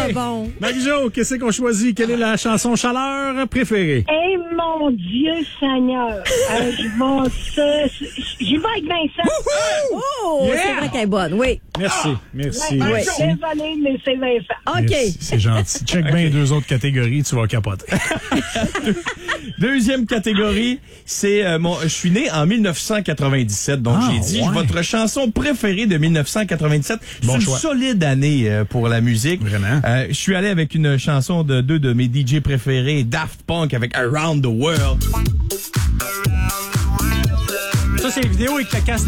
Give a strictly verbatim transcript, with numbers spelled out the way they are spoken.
pas bon. Marie-Jo, qu'est-ce qu'on choisit? Quelle est la chanson chaleur préférée? Eh mon Dieu Seigneur, euh, je vais ça, j'y vais avec Vincent. Oh, Yeah! c'est vrai qu'elle est bonne, oui. Merci, merci. Ouais, merci. Désolé, mais c'est Vincent. OK. Merci, c'est gentil. Check bien les deux autres catégories, tu vas capoter. Deuxième catégorie, c'est euh, mon. Je suis né en mille neuf cent quatre-vingt-dix-sept, donc Ah, j'ai dit ouais. votre chanson préférée de mille neuf cent quatre-vingt-dix-sept. Bon c'est une choix. solide année euh, pour la musique. Vraiment. Euh, je suis allé avec une chanson de deux de mes D J préférés, Daft Punk avec Around the World. Ça, c'est les vidéos avec la casse